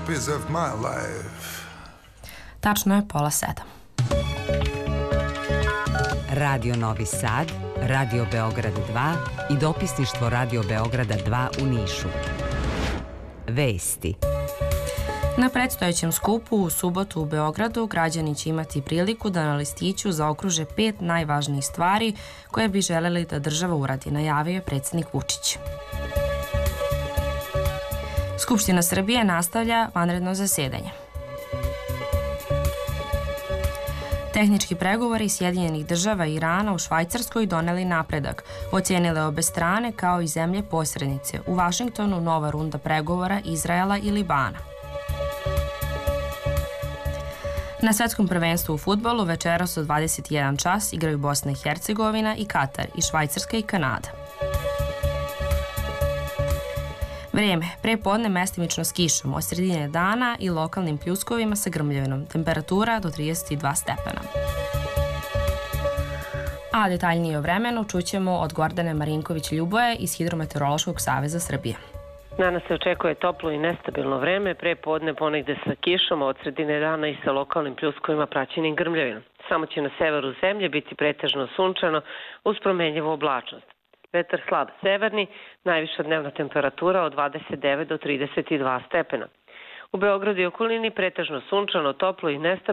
copies of my life. Tačno je 6:30. Radio Novi Sad, Radio Beograd 2 i dopisništvo Radio Beograda 2 u Nišu. Vesti. Na predstojećem skupu u subotu u Beogradu građani će imati priliku da na listiću zaokruže 5 najvažnijih stvari koje bi želeli da država uradi, najavio je predsjednik Vučić. Skupština Srbije nastavlja vanredno zasedanje. Tehnički pregovori Sjedinjenih država i Irana u Švajcarskoj doneli napredak, ocijenile obe strane kao i zemlje posrednice. U Vašingtonu nova runda pregovora Izraela i Libana. Na svetskom prvenstvu u fudbalu večeras u 21 čas igraju Bosna i Hercegovina i Katar, i Švajcarska i Kanada. Vrijeme, prepodne mestimično s kišom, od sredine dana i lokalnim pljuskovima sa grmljavinom, temperatura do 32 stepena. A detaljnije o vremenu čućemo od Gordane Marinković-Ljuboje iz Hidrometeorološkog saveza Srbije. Danas se očekuje toplo i nestabilno vreme, pre podne ponegde sa kišom, od sredine dana i sa lokalnim pljuskovima praćenim grmljavinom. Samo će na severu zemlje biti pretežno sunčano uz promenljivu oblačnost. Vetar slab severni, najviša dnevna temperatura od 29 do 32 stepena. U Beogradu i okolini pretežno sunčano, toplo i nestabilno.